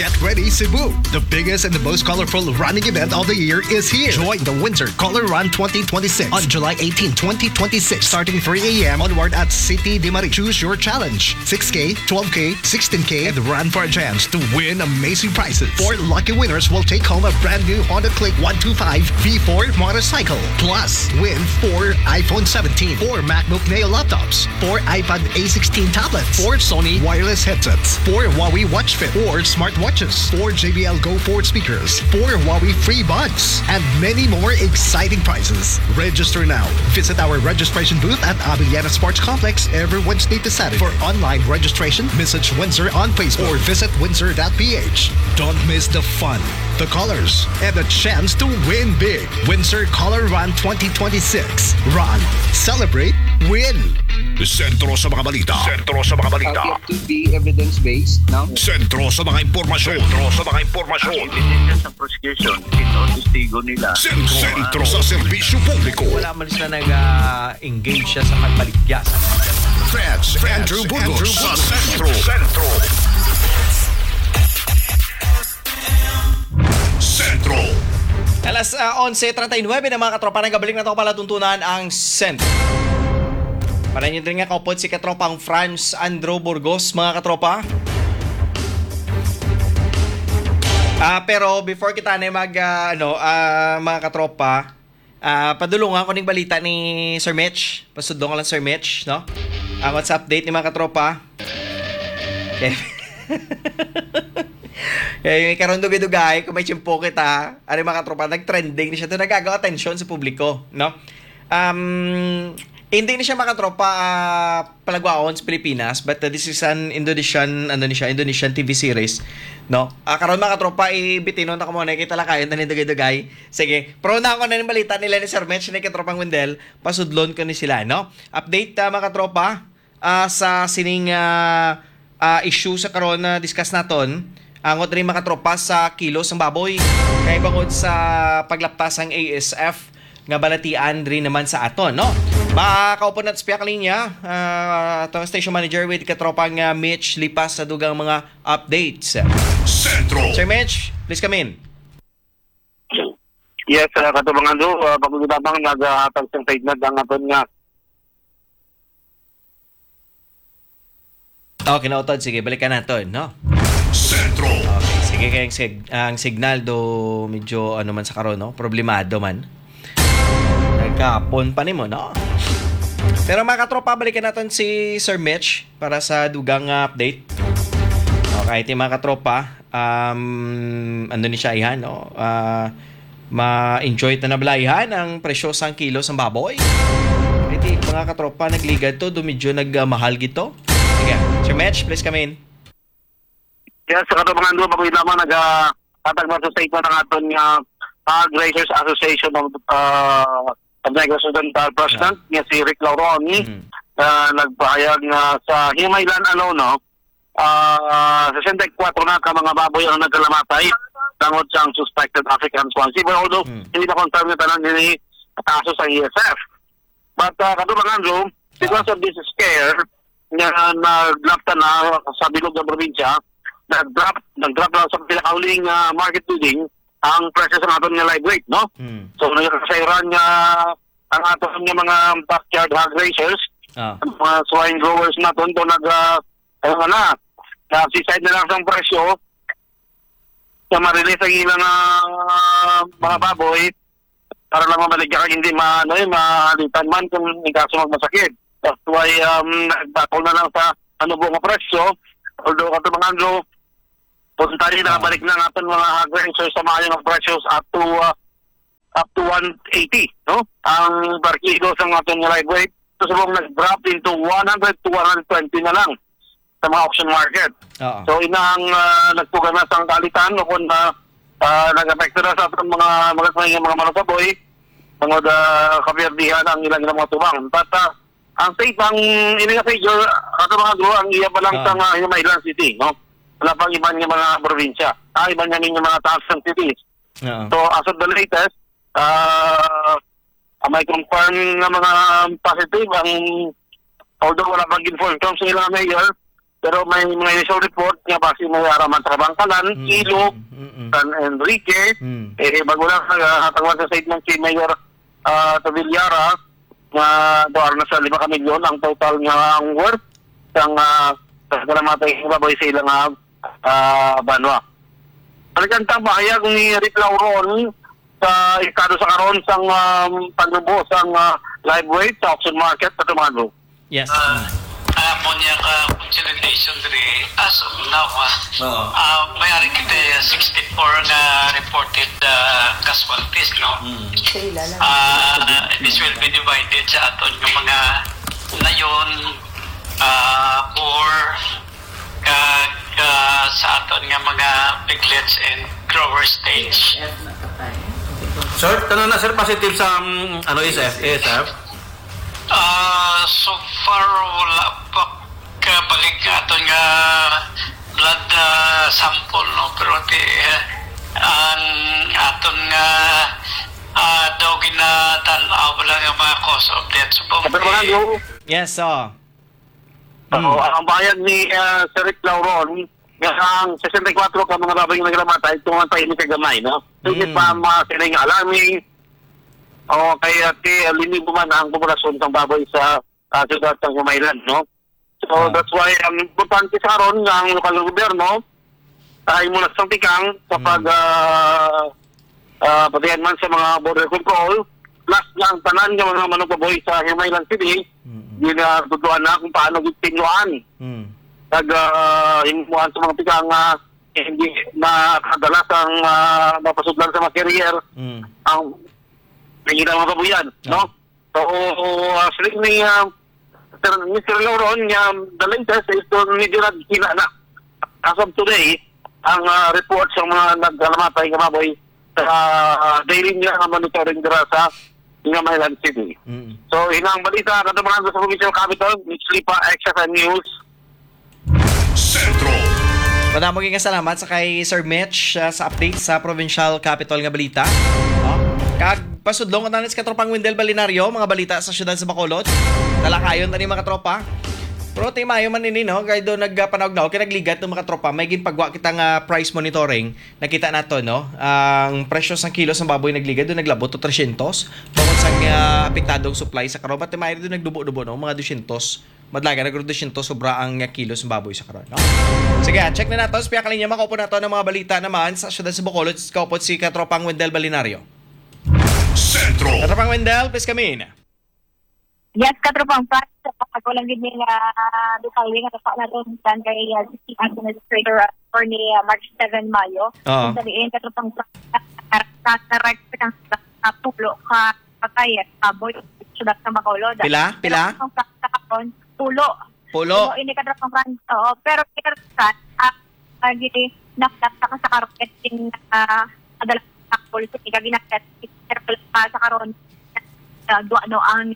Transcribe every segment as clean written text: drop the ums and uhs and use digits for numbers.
Get ready, Cebu! The biggest and the most colorful running event of the year is here. Join the Windsor Color Run 2026 on July 18, 2026, starting 3 a.m. onward at City de Marie. Choose your challenge: 6K, 12K, 16K, and run for a chance to win amazing prizes. 4 lucky winners will take home a brand new Honda Click 125 V4 motorcycle. Plus, win 4 iPhone 17, 4 MacBook Neo laptops, 4 iPad A16 tablets, 4 Sony wireless headsets, 4 Huawei Watch Fit, 4 smartwatches, 4 JBL Go 4 speakers, 4 Huawei free buds, and many more exciting prizes. Register now. Visit our registration booth at Abellana Sports Complex every Wednesday to Saturday. For online registration, message Windsor on Facebook or visit windsor.ph. Don't miss the fun, the colors, and the chance to win big. Windsor Color Run 2026. Run, celebrate, win. Sentro sa mga balita. Sentro sa mga balita. Yet to be evidence-based, no? Sentro sa mga impormasyon. Sentro sa mga impormasyon. Ebidensya sa prosecution, ito testigo nila. Sentro sa serbisyo publiko. Wala man sila nag-engage siya sa pagbaligyasan. Freds Andrew Burgos sa Sentro. Sentro. Alas 11:39 na mga katropa, nagabalik na ito palatuntunan ang Sentro. Para nyo din nga kaupod si katropang Franz Andrew Burgos, mga katropa. Pero before kita na mga katropa, padulungan ko ng balita ni Sir Mitch. Pasudong ko lang Sir Mitch, no? What's update ni mga katropa? Okay. Yung karon dugay-dugay, kung may chimpo kita, mga katropa, nag-trending na siya ito, nagagawa atensyon sa publiko, no? Hindi na siya makatropa palagwaon sa Pilipinas, but this is an Indonesian TV series, no? Karon makatropa ibitinon na ko muna kita lang kayo tanin dugay-dugay. Sige, pro na ako na ng balita nila ni Sir Mitch ni katropang Wendell, pasudlon ko ni sila, no? Update makatropa sa sining issue sa karon na discuss naton. Angot rin makatropa sa kilos ng baboy. Kay bangod sa paglaptas ng ASF nga balatian rin naman sa aton, no? Makakaupo na sa piyak linya itong station manager with katropang Mitch Lipas sa dugang mga updates. Sentro. Sir Mitch, please come in. Yes, katubang ando, pag-utabang nag-atag sa side na ang aton nga. Okay, nautod. Sige, balikan natin, no? Sentro. Okay, sige, kaya ang signal do medyo man sa karon, no? Problemado man. Nagkapon pa ni mo, no? Pero mga katropa, balikan natin si Sir Mitch para sa dugang update. Okay, ito mga katropa, ni siya ihan, no? Ma-enjoy na nabalayan ang presyo sa kilos ng baboy. Ito mga katropa, nagligad to, medyo nagmahal gito. Sige, Sir Mitch, please come in. Yes, katubang ando, pag-uwi naman nag-atag sa statement ng aton nga Hog Raisers Association of Negros Occidental President, nga si Rick Lauroni, nagpahayag nga sa Himaylan, 64 na ka mga baboy ang nagkalamatay tungod sa suspected African swine fever, although hindi na confirm na tanan ni kaso sa ESF. But katubang ando, because of this scare nga naglapta na sa bilog ng probinsya, nag-drop na sa pinakauling market bidding ang presyo sa aton nga live weight, no? So nagkasayran nga ang aton nga mga backyard hog raisers, mga swine growers naton to nagsiside na lang sa presyo sa marilis ang ilang mga baboy para lang mabaligyan hindi mahalitan man kung ikaso magmasakit. That's why nagbatol na lang sa buong presyo, although katubang ando punta rin nakabalik na natin mga hog raisers sa mga ng precious up to 180, no? Ang per kilo sa ating live weight. So subong nag-drop into 100 to 120 na lang sa mga auction market. So inang nagtugan na sa kalitan o kung nag-affect na sa ating mga manusaboy, mga kapirdihan ang ilang mga tubang. But ang state, ang ilang figure, mga gro, ang iya pa lang sa Himaylan City, no? Wala pang iba niya mga probinsya. Iba niya mga towns and cities. So, as of the latest, may confirm na mga positive. Although wala pang inform sa ilang mayor, Pero may mga initial report nga base may araman sa Kabangkalan, Ilog, San Enrique, bago lang hatangwan sa statement si Mayor Tavillara na doar na sa 5 milyon ang total nga ang worth ng kalamatay baboy sa ilang banwa. Pagkantang bahayag ni Rick Lauron sa estado sa karon sang pagnubo sang live weight sa auction market sa Tumalo. Yes. Ammonia consolidation diri as of now mayari kita 64 na reported casualties no. This will be divided sa aton yung mga layon or sa aton nga mga piglets and grower stage. Sir, tanong na sir positive sa ASF? So far wala pa kabalik aton nga blood sample no pero ang aton nga daw ginatanaw wala nga mga cause of death so Yes, ang bayad ni Sir Rick Lauron ang 64 ka mga baboy nga naglamatay tungan pa ini kagamay no. Sige pa mga sinay nga alarming o kaya limibo man ang populasyon ng baboy sa siyudad ng Humaylan, no? So that's why ang importante sa karon ng lokal gobyerno ay muna sa tikang kapag patihan man sa mga border control plus ng tanan ng mga manubaboy sa Humaylan City ginatutuan na kung paano gitinuan himuan sa mga tikang hindi makadalas ang mapasudlan sa mga carrier ang nangyayang mga babuyan, no? So, sila ni Mr. Lauron, the latest is to medyo nagkina na. As of today, ang report sa mga nagkalamatay ng baboy sa daily niya ang monitoring dira sa Humaylan City. So, hinang balita, natumaran sa Provincial Capital, Mitch Lipa, XFM News. Sentro. Maraming salamat sa kay Sir Mitch sa update sa Provincial Capital nga balita. Pasudlong ang nanis katropang Wendell Balinario, mga balita sa siyudad sa Bacolod. Talakayon tani mga tropa. Pero mayo man nini no, kay do nagpanawag kay nagligat ng mga tropa, may ginpagwa kitang price monitoring. Nakita nato no, ang presyo sa kilos ng baboy nagligat do naglabot to 300. Tungod sa apektadong supply sa karon, pati may do nagdubo-dubo no, mga 200. Madlaga nagro 200 sobra ang kilos ng baboy sa karon, no. Sige, check na nato, spiya kalinya makaupo nato ng mga balita naman sa siyudad sa Bacolod. Kaupot si katropang Wendell Balinario. Sentro. Katropang Wendell, please come in. Yes, katropang Frank, kapag walang gini nga detalye nga tapak na doon saan kay City Administrator for ni March 7 Mayo. Kung sabihin, katropang Frank, kakarek ang tulo ka patay at baboy sudat sa Bacolod. Pila? Katropang Frank, tulo. Pulo? Ini katropang Frank, pero kirsan, gini, nakataka sa karoketing adalas sa policy, ginakit, sa karon ang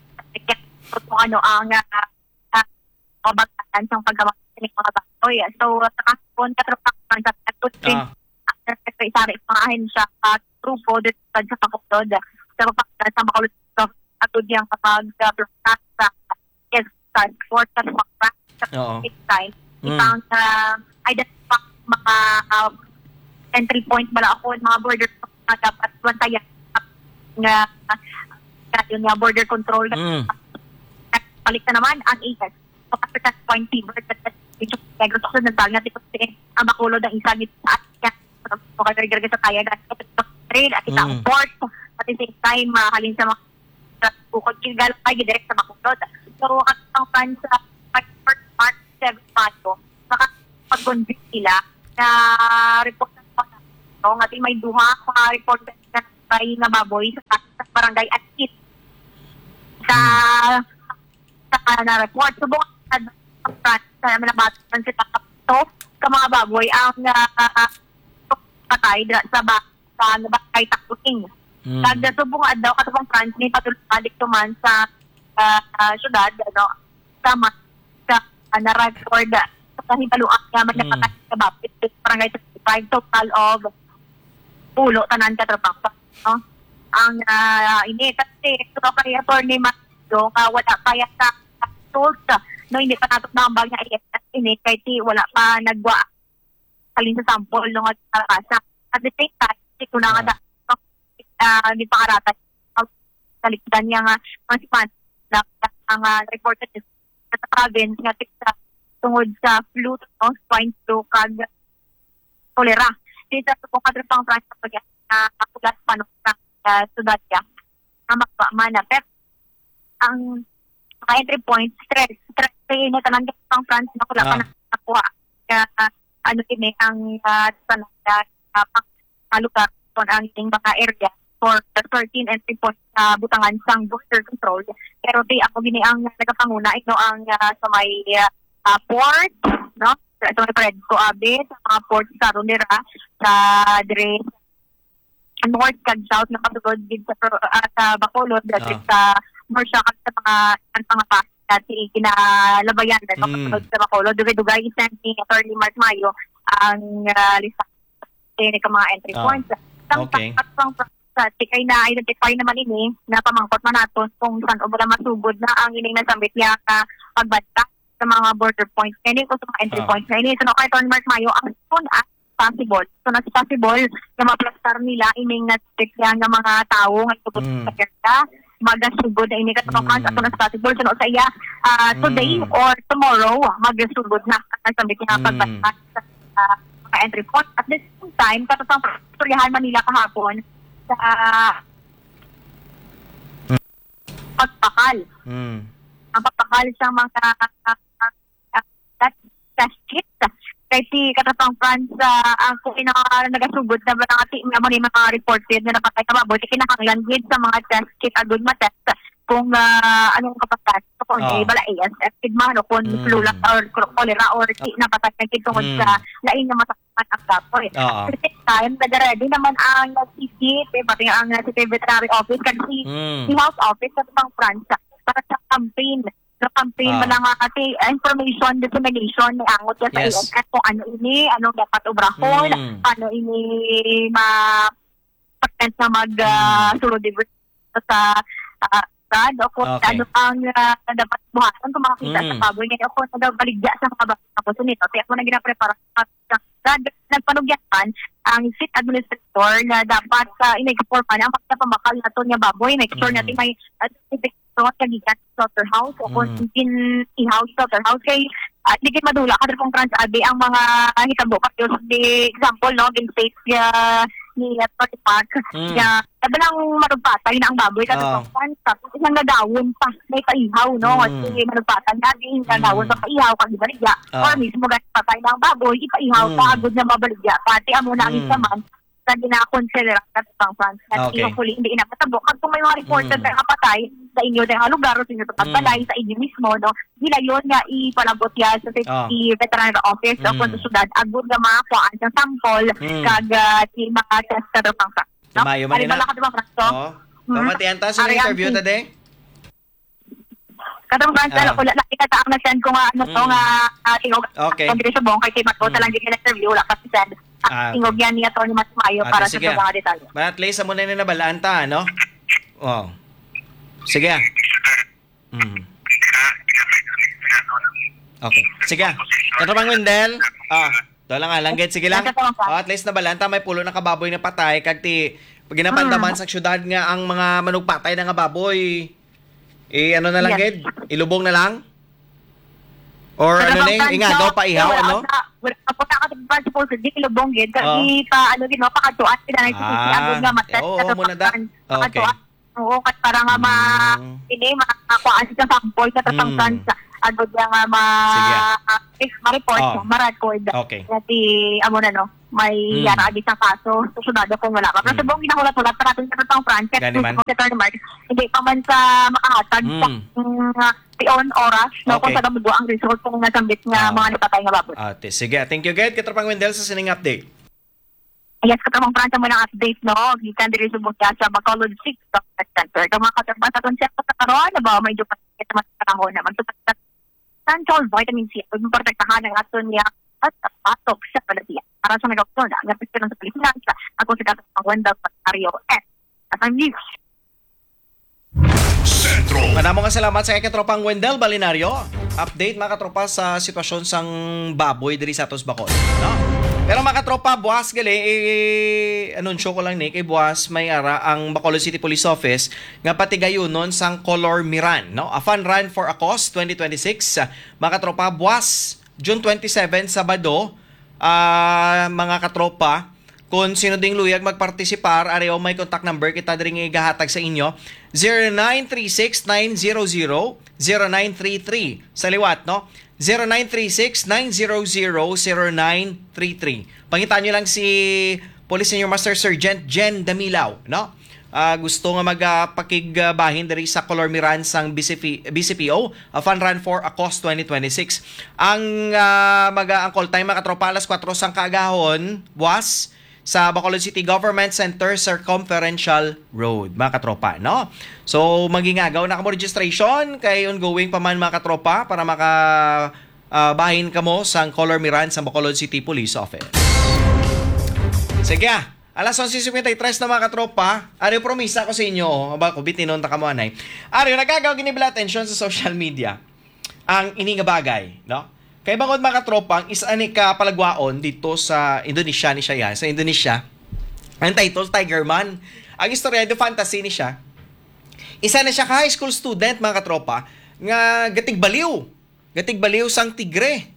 mabagatan sa paggawa ng mga baboy. So, sa kason, katropakan sa katutin, after isari mga ahensya at grupo dito sa Bacolod, sa pagpapagatan sa Bacolod, atod niyang kapag sa for katropakan sa time, ipang identify mga entry point bala ako, mga border na dapat bantayan nga border control balik na naman ang AS kapag sa point fever negro sa nagdal nga tipo ang Bacolod ang isa nito sa atin makagirgir sa kaya at trail at isang port at the same time halin sa mga bukod kigal pa direct sa Bacolod. So ang plan sa March 7 Mayo makapag-convict sila na report ng ating may duha mga report na baboy sa barangay at kit sa na-report. Subong sa malabatan sa to sa mga baboy ang patay sa bakay takuting. Kada subong daw katubang France ni patulalik tuman sa syudad sama sa na-record sa hibaluan nga magpatay sa baboy barangay 35 total of pulo tanan katrabaho. Ang ini kasi ito kay attorney Mato wala kaya sa tools no hindi pa natok na ang bag na ini kay ti wala pa nagwa kalin sa sample nung kasa. At the same time, ito na nga di pangaratan kalikdan niya nga mga na ang reported sa province nga sa tungod sa flu, no, swine flu, kag kolera. Dito sa pong kadrapang France pag kapulat pa nung sudad niya na makapamana. Pero ang mga entry points, stress kayo na talang pang France na kula pa nakuha. Ano ini ang tanong na lugar kung ang iting mga area for the 13 entry points sa butangan sang booster control. Pero di ako gini ang nagapanguna ito ang sa may port, no? Sa may Predco Abe, sa mga port sa Runera, sa dire north kag south na katugod dito sa Bacolod, dito sa more siya sa mga pas dati kinalabayan dahil kapatid sa Bacolod. Dugay-dugay isang ni Atty. Mark Mayo ang lista ng mga entry points. Okay. Kay na-identify naman ini na pamangkot man natin kung saan o wala masugod na ang ining nasambit niya ka pagbanta sa mga border points. Kaya ko sa mga entry points na ini. So, kay Atty. Mark Mayo, ang soon as possible. So, as possible na maplastar nila ining nasambit niya ng mga tao ng tubod sa kerta, magasugod na ini katapang as soon as possible. So, sa iya, today or tomorrow, magasugod na ang nasambit niya pagbanta sa mga entry points. At the same time, katapang pastoryahan Manila kahapon, sa pagpakal. Ang pagpakal sa mga test kit. Kaya si Katapang France, ang kung nagasugod na ba ng mga reported na napatay ka maboy, kinakanglan gid sa mga test kit agud matest kung anong kapatas. Kung bala ASF, kidman o kung flu lang or cholera or napatay na kid tungod sa lain na masakpan ang kapoy. At the same time, nag-ready naman ang CC, pati ang City Veterinary Office, kasi si Health Office sa Katapang France para sa campaign. Sa campaign mo lang information dissemination ni angot sa ASF kung ano ini, anong dapat ubrahon, ano ini ma-patent na mag-sulod sa o kung ano ang dapat buhasan kung makakita sa baboy ngayon o kung nagabaligya sa mga baboy nito. Kaya ako na ginaprepara sa nagpanugyakan ang seat administrator na dapat inag-for pa na ang pagkapamakal na ito niya baboy. Make sure natin may kagigan slaughterhouse o kung in-house slaughterhouse kay di kayo madula kadar kung trans-abi ang mga hitabo kasi di example no din safe ni Party Park na tabalang marugpatay na ang baboy kadar kung tapos isang nadawon pa may paihaw no kasi marugpatan na din nadawon pa paihaw kag baligya or mismo ganit patay na ang baboy ipaihaw pa agud na mabaligya pati amo na ang isaman sa gina-consider at pang France at hopefully hindi inapatabok at kung may mga reported na kapatay sa inyo dahil lugar o sa inyo pagpalay sa inyo mismo no gila yun nga ipalabot ya sa City Veterinary Office o kung sa syudad agud nga makakuhaan sa sample kag si mga test sa pang France no? Mayo man na kamatian ta sa interview today kadang France wala nakita ang na-send ko nga ano to nga tingog Congreso Bong kay Marco talang din interview wala kasi send tingog yan niya to ni Mas Mayo para sa mga detalye. But at least amo na nabalaan ta no? Oh. Sige. Okay. Sige. Katrapang Wendel. Doon lang langgit. Sige lang. At least nabalaan ta may pulo na kababoy na patay kag ti pag ginapandaman sa syudad nga ang mga manugpatay na nga baboy. Ano na lang gid? Ilubong na lang? Or ano ning ingagaw pa ihaw ano? Wala po ta ka principle sa di ilubong gid kasi pa ano gid no pakatuan sila na sisi agud nga matet oo muna da. Okay. Oo kat para nga ini makakuan sa sample sa tatangkan sa agud nga ma-report ma-record. Okay. Kasi amo na no may yara agi sa kaso susunod kung wala pa. Pero subong ginahulat-hulat para atin sa Katapang France hindi pa man sa makahatag sa pion oras no kung sa gamudo ang result kung nasambit nga mga napatay nga baboy. Sige, thank you Ged Katrapang Wendel sa sining update. Yes, Katapang France mo ng update no gikan diri subong sa Bacolod 6 Center. Kung mga katrabaho sa konsepto sa karon na ba medyo patikit mas panahon na magtupat Central Vitamin C ug protektahan ang aton niya at patok sa palatiya. Para sa nagawton ang presidente sa Pilipinas ako si Katapang Wendel Patario at ang news. Sentro. Manamo nga salamat sa katropang Wendell Balinario. Update mga katropa sa sitwasyon sang baboy diri sa atos bakod, no? Pero mga katropa, buwas gali anunsyo ko lang ni kay buwas may ara ang Bacolod City Police Office nga patigayunon sang Color Miran, no? A fun run for a cause 2026. Mga katropa, buwas June 27 Sabado, mga katropa, kung sino ding luyag magpartisipar, ariyo may contact number kita diri nga igahatag sa inyo, 0936-900-0933. Sa liwat, no? 0936-900-0933. Pangitaan nyo lang si Police Senior Master Sergeant Jen Damilaw, no? Gusto nga magpakigbahin diri sa Color Miran sang BCPO, a fun run for a cause 2026. Ang ang call time mga katropa alas 4 sang kaagahon, buwas sa Bacolod City Government Center Circumferential Road, mga katropa, no? So, magingagaw na kamo registration kay ongoing pa man mga katropa para bahin kamo sang Color Miran sa Bacolod City Police Office. Sige, alas 11:53 na mga katropa, ariyo promisa ko sa inyo, aba ko bitinon ta kamo anay. Ariyo nagagaw ginibla attention sa social media ang ini nga bagay, no? Kay bangod mga katropa, isa ni ka palagwaon dito sa Indonesia ni siya yan. Sa Indonesia, ang title Tiger Man. Ang istorya do fantasy ni siya. Isa na siya ka high school student mga katropa nga gatig baliw. Gatig baliw sang tigre.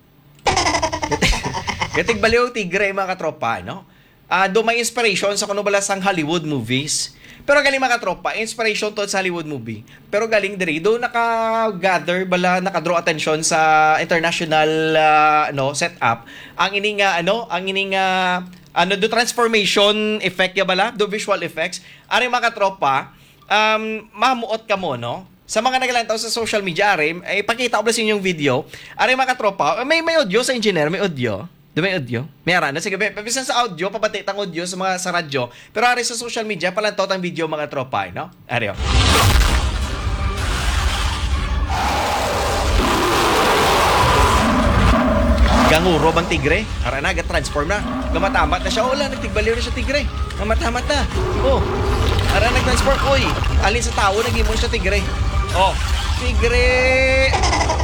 Gatig baliw tigre mga katropa, no? Do may inspiration sa kuno bala sang Hollywood movies. Pero galing mga katropa, inspiration to sa Hollywood movie. Pero galing diri do naka-gather bala, naka-draw attention sa international setup. Ang ining do transformation effect ya bala, do visual effects. Ari mga katropa, mamuot ka mo, no? Sa mga naglantaw sa social media, ay pakita ko sa inyong video. Ari mga katropa, may audio sa engineer, may audio. May audio? May ara na. Sige, pabisan sa audio, pabatay tang audio sa mga sa radyo. Pero ari sa social media, palantot ang video mga tropa, no? Ari, ganguro bang tigre? Ara na, transform na. Gamatamat na siya. Wala, nagtigbaliw na siya tigre. Gamatamat na. Oh, ara nag-transform. Uy, alin sa tao, nag-imon siya tigre. Oh, tigre!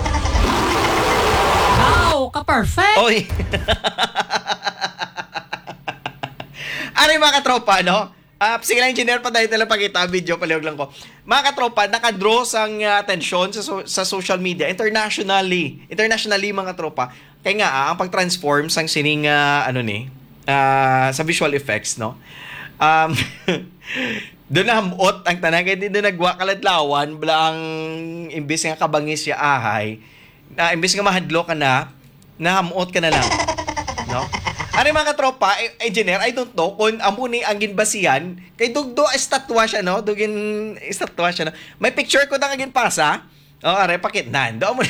Wow, ka-perfect! Oy! Ano yung mga katropa, no? Sige lang, engineer, pa dahil talang pakita video, palihog lang ko. Mga katropa, nakadraw sang atensyon sa social media internationally. Internationally, mga katropa. Kaya nga, ang pag-transform sang sining, sa visual effects, no? Doon nahamot ang tanang, hindi doon nagwakaladlawan, blang imbis nga kabangis siya ahay, na imbis nga mahadlo ka na, nahamuot ka na lang. No? Ano mga katropa, engineer, I don't know kung amuni ang ginbasihan, kay dugdo estatwa siya, no? Dugin estatwa siya, no? May picture ko na kagin pasa. O, are, pakit na. Do mo.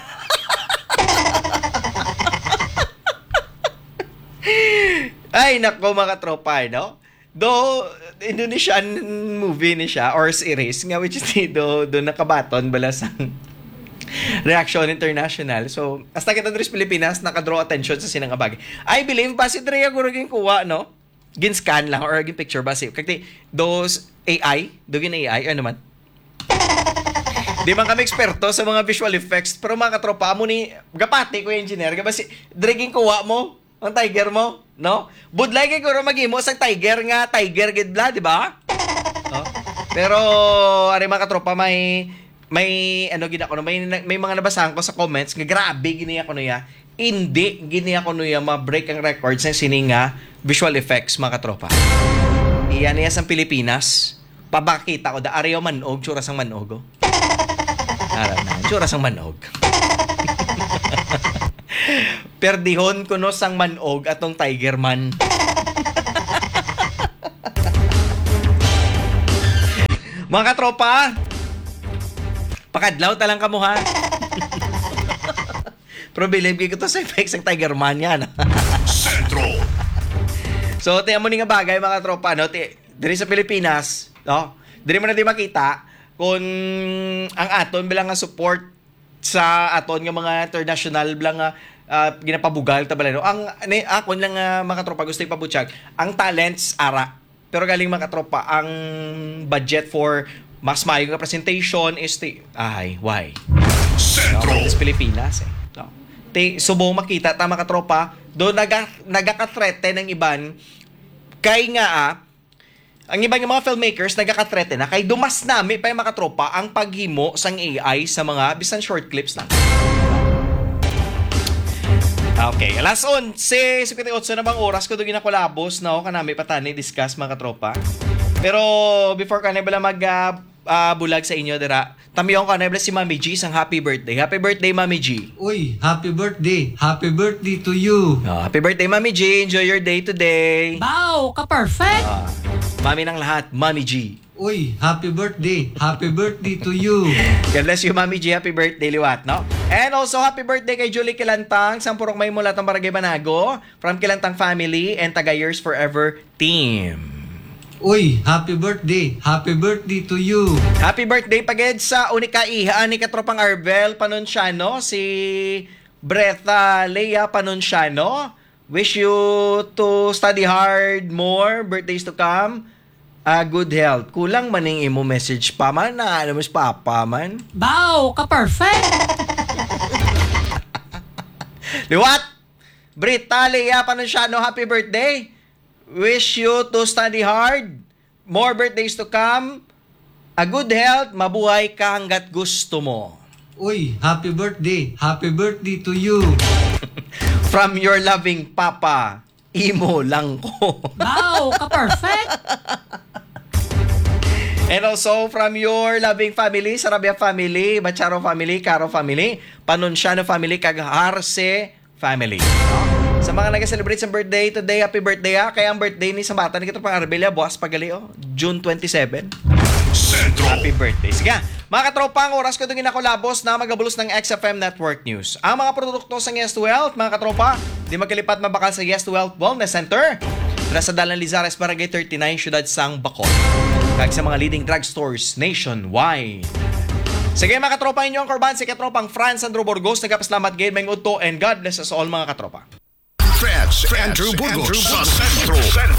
Ay, nako mga katropa, no? Do Indonesian movie ni siya or series nga which is do nakabaton bala sang Reaction International. So, hasta kita diri sa Pilipinas naka-draw attention sa sinang bagay. I believe ba si Drea guro gin kuha, no? Gin scan lang or gin picture ba si kay those AI, dugin AI ano man. Di man kami eksperto sa mga visual effects, pero mga katropa mo ni gapati ko engineer, gaba si Drea gin kuha mo ang tiger mo, no? Budlay kay guro maghimo sa tiger nga, tiger gid bla, di ba? No? Pero ari mga katropa may gina ko no, may mga nabasahan ko sa comments nga grabe giniya ko niya. Hindi giniya ko niya ma-break ang records ng sininga visual effects mga katropa. Iyan niya sa Pilipinas. Pabakita ko da ariyo manog, tsura sang manog. Ara na, tsura sang manog. Perdihon ko no sang manog atong Tiger Man. Mga katropa, pakadlaw talang kamo ha. Pero believe ko to sa effects ng Tiger Man yan. Sentro. So, tiyan mo ni nga bagay mga tropa, no? Diri sa Pilipinas, no? Diri mo na di makita kung ang aton bilang nga support sa aton nga mga international bilang nga ginapabugal ta bala, no? Ang ako lang mga tropa gusto ipabutyag ang talents ara. Pero galing mga tropa ang budget for mas maayong nga presentation is why? Sentro. Sa Pilipinas no. Subong makita tama ka tropa do nagaka-threaten ng iban kay nga ang ibang mga filmmakers nagaka-threaten na kay dumas nami pa yung mga tropa ang paghimo sang AI sa mga bisan short clips lang. Okay, alas 11:58 na bang oras ko doon ginakolabos na kanami patani discuss mga tropa. Pero before ka na bala bulag sa inyo dira. Tamiyong ka na si Mami G sang happy birthday. Happy birthday Mami G. Uy, happy birthday. Happy birthday to you. Happy birthday Mami G. Enjoy your day today. Wow, ka-perfect. Mami ng lahat, Mami G. Uy, happy birthday. Happy birthday to you. God bless you Mami G. Happy birthday liwat, no? And also happy birthday kay Julie Kilantang, Sampurok may mula tang Barangay Banago, from Kilantang family and taga Years Forever team. Uy, happy birthday. Happy birthday to you. Happy birthday pagid sa unika iha ni katropang Arbel Panunciano, si Bretha Leia Panunciano. Wish you to study hard more, birthdays to come. Good health. Kulang maning imo message pa man na alam mo si Papa man. Wow, ka-perfect. Liwat! Bretha Leia Panunciano, happy birthday. Wish you to study hard. More birthdays to come. A good health. Mabuhay ka hanggat gusto mo. Uy, happy birthday. Happy birthday to you. From your loving Papa, Imo lang ko. Wow, ka-perfect. And also from your loving family, Sarabia family, Bacharo family, Caro family, Panunciano family, Kagharse family. Sa mga nag-celebrate sa birthday today, happy birthday Kaya ang birthday ni sa bata ni Katropang Arbelia, bukas pagali June 27. Sentro. Happy birthday. Sige, mga katropa, ang oras ko itong inakolabos na magabulos ng XFM Network News. Ang mga produkto sa Yes to Health, mga katropa, di magkalipat mabakal sa Yes to Health Wellness Center. Tara sa Dalan Lizares, Barangay 39, Syudad Sang Bacol. Kag sa mga leading drugstores nationwide. Sige mga katropa, inyo ang korban si katropang Franz Andrew Burgos. Nagkapaslamat gate, may udto, and God bless us all mga katropa. Franz Andrew Burgos sa Sentro.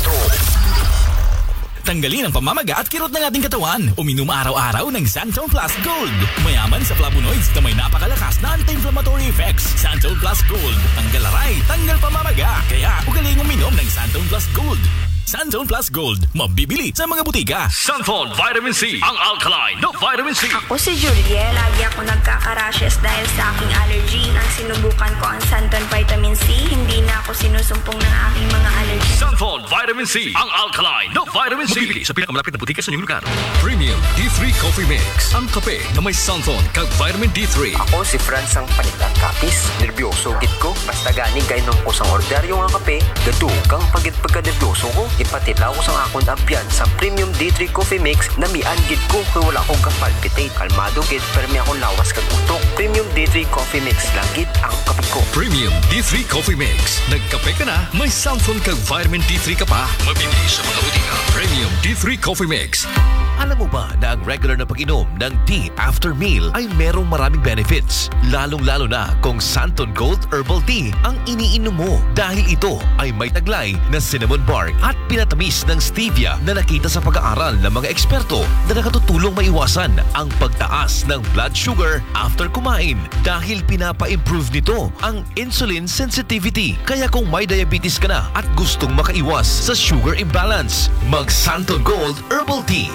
Tanggalin ang pamamaga at kirot ng ating katawan. Uminom araw-araw ng Santone Plus Gold. Mayaman sa flavonoids na may napakalakas na anti-inflammatory effects. Santone Plus Gold. Tanggal aray, tanggal pamamaga. Kaya ugaling uminom ng Santone Plus Gold. Santone Plus Gold. Mabibili sa mga butika. Santhol Vitamin C. Ang alkaline na vitamin C. Ako si Juliet. Lagi ako nagkaka-rashes dahil sa aking allergy. Nang sinubukan ko ang Santon Vitamin C, hindi na ako sinusumpong ng aking mga allergy. Santhol Vitamin C. Ang alkaline na vitamin C. Mabibili sa pinakamalapit na butika sa inyong lugar. Premium D3 Coffee Mix. Ang kape na may Santhol kag vitamin D3. Ako si Franz ang panilang kapis. Nervyoso git ko. Basta gani gay nung kusang order yung ang kape. Gadukang pagit pagka-nervyoso ko. Ipatilaw ko sa akong ambiyan sa Premium D3 Coffee Mix na miangit ko kung wala akong kapalpitate. Kalmado git pero may akong lawas kag utok. Premium D3 Coffee Mix langit ang kape ko. Premium D3 Coffee Mix. Nagkape ka na, may Santhol kag vitamin D3 ka pa. Mabibili sa mga butika. Premium D3 Coffee Mix. Alam mo ba na ang regular na pag-inom ng tea after meal ay merong maraming benefits? Lalong-lalo na kung Santon Gold Herbal Tea ang iniinom mo dahil ito ay may taglay na cinnamon bark at pinatamis ng stevia na nakita sa pag-aaral ng mga eksperto na nakatutulong maiwasan ang pagtaas ng blood sugar after kumain dahil pinapa-improve nito ang insulin sensitivity. Kaya kung may diabetes ka na at gustong makaiwas sa sugar imbalance, mag Santon Gold Herbal Tea.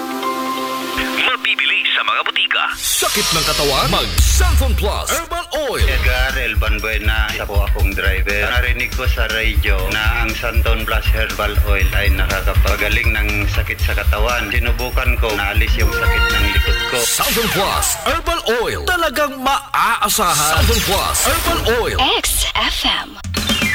Mabibili sa mga butika. Sakit ng katawan? Mag Santhol Plus Herbal Oil. Edgar Elban Buena, isa po akong driver. Narinig ko sa radio na ang Santon Plus Herbal Oil ay nakakapagaling ng sakit sa katawan. Sinubukan ko, naalis yung sakit ng likod ko. Santhol Plus Herbal Oil. Talagang maaasahan. Santhol Plus Herbal Oil. XFM.